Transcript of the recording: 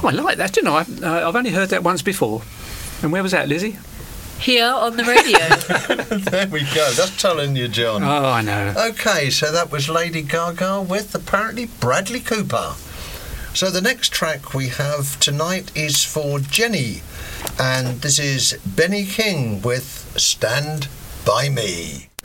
I like that, didn't I? I've only heard that once before. And where was that, Lizzie? Here on the radio. There we go. That's telling you, John. Oh, I know. Okay, so that was Lady Gaga with apparently Bradley Cooper. So the next track we have tonight is for Jenny, and this is Benny King with Stand By Me.